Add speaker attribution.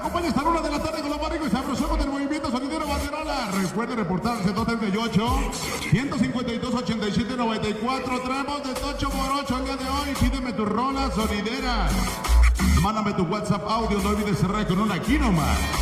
Speaker 1: acompaña esta luna de la tarde con los barricos y sabrosamos del movimiento sonidero Banderola. Recuerde reportarse 238-152-87-94. Traemos de 8x8 el día de hoy. Pídeme tu rola sonidera. Mándame tu WhatsApp audio. No olvides cerrar con una aquí nomás.